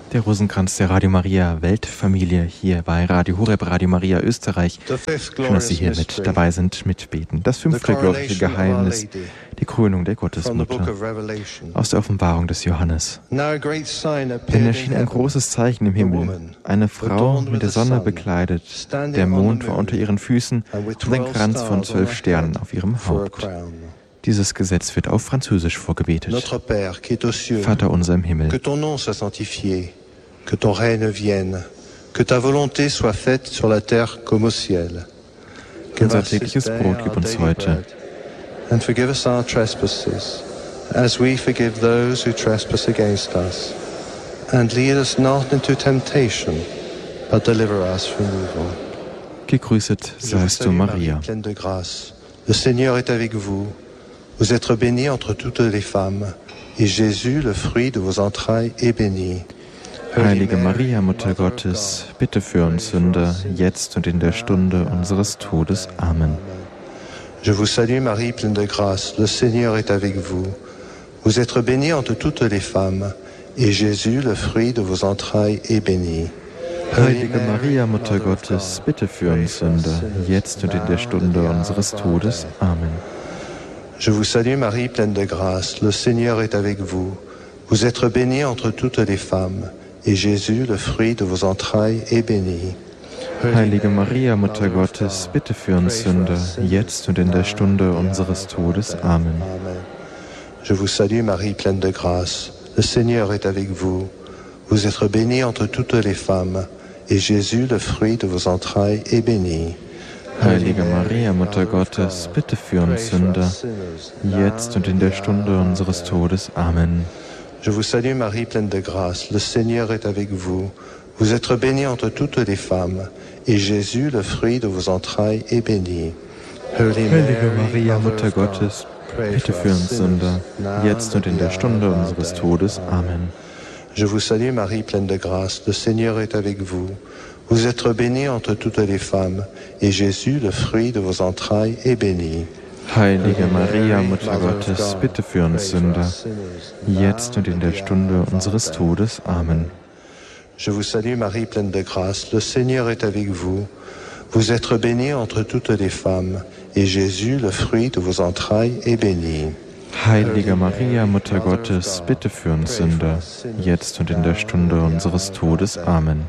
Der Rosenkranz der Radio Maria Weltfamilie hier bei Radio Horeb, Radio Maria Österreich. Schön, dass Sie hier mit dabei sind, mitbeten. Das 5. glorreiche Geheimnis, die Krönung der Gottesmutter aus der Offenbarung des Johannes. Denn erschien ein großes Zeichen im Himmel, eine Frau mit der Sonne bekleidet, der Mond war unter ihren Füßen und ein Kranz von 12 Sternen auf ihrem Haupt. Dieses Gesetz wird auf Französisch vorgebetet. Vater unser im Himmel. Que ton règne vienne, que ta volonté soit faite sur la terre comme au ciel. Unser tägliches Brot gib uns heute. And forgive us our trespasses, as we forgive those who trespass against us. And lead us not into temptation, but deliver us from evil. Gegrüßet seist du, Maria. Pleine de grâce, le Seigneur est avec vous. Vous êtes bénie entre toutes les femmes, et Jésus, le fruit de vos entrailles, est béni. Heilige Maria, Mutter Gottes, bitte für uns Sünder, jetzt und in der Stunde unseres Todes. Amen. Je vous salue Marie, pleine de grâce, le Seigneur est avec vous. Vous êtes bénie entre toutes les femmes, et Jésus, le fruit de vos entrailles, est béni. Heilige Maria, Mutter Gottes, bitte für uns Sünder, jetzt und in der Stunde unseres Todes. Amen. Je vous salue Marie, pleine de grâce, le Seigneur est avec vous. Vous êtes bénie entre toutes les femmes, et Jésus, le fruit de vos entrailles, est béni. Heilige Maria, Mutter Gottes, bitte für uns Sünder, jetzt und in der Stunde unseres Todes. Amen. Je vous salue Marie, pleine de grâce, le Seigneur est avec vous. Vous êtes bénie entre toutes les femmes, et Jésus, le fruit de vos entrailles, est béni. Heilige Maria, Mutter Gottes, bitte für uns Sünder, jetzt und in der Stunde unseres Todes. Amen. Je vous salue Marie, pleine de grâce, le Seigneur est avec vous. Vous êtes bénie entre toutes les femmes, et Jésus, le fruit de vos entrailles, est béni. Heilige Maria, Mutter Gottes, bitte für uns Sünder, jetzt und in der Stunde unseres Todes. Amen. Je vous salue Marie, pleine de grâce, le Seigneur est avec vous. Vous êtes bénie entre toutes les femmes, et Jésus, le fruit de vos entrailles, est béni. Heilige Maria, Mutter Gottes, bitte für uns Sünder, jetzt und in der Stunde unseres Todes. Amen. Je vous salue Marie, pleine de grâce, le Seigneur est avec vous. Vous êtes bénie entre toutes les femmes, et Jésus, le fruit de vos entrailles, est béni. Heilige Maria, Mutter Gottes, bitte für uns Sünder, jetzt und in der Stunde unseres Todes. Amen.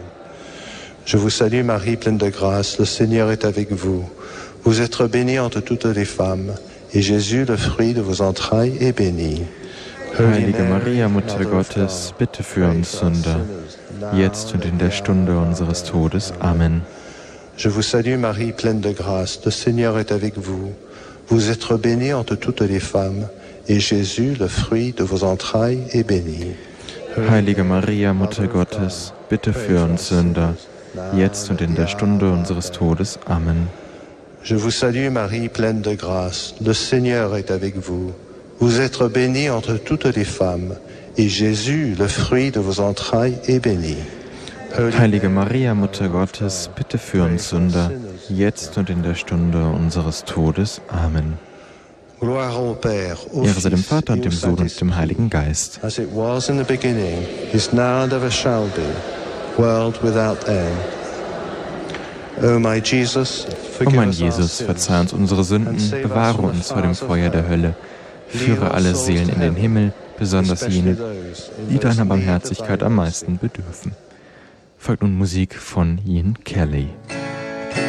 Je vous salue Marie, pleine de grâce, le Seigneur est avec vous. Vous êtes bénie entre toutes les femmes, et Jésus, le fruit de vos entrailles, est béni. Heilige Maria, Mutter Gottes, bitte für uns Sünder, jetzt und in der Stunde unseres Todes. Amen. Je vous salue Marie, pleine de grâce, le Seigneur est avec vous. Vous êtes bénie entre toutes les femmes, et Jésus, le fruit de vos entrailles, est béni. Heilige Maria, Mutter Gottes, bitte für uns Sünder, jetzt und in der Stunde unseres Todes. Amen. Je vous salue Marie, pleine de grâce, le Seigneur est avec vous. Vous êtes bénie entre toutes les femmes, et Jésus, le fruit de vos entrailles, est béni. Heilige Maria, Mutter Gottes, bitte für uns Sünder, jetzt und in der Stunde unseres Todes. Amen. Ehre sei dem Vater und dem Sohn und dem Heiligen Geist. As it was in the beginning, is now and ever shall be, world without end. O mein Jesus, verzeih uns unsere Sünden, bewahre uns vor dem Feuer der Hölle, führe alle Seelen in den Himmel, besonders jene, die deiner Barmherzigkeit am meisten bedürfen. Folgt nun Musik von Ian Kelly.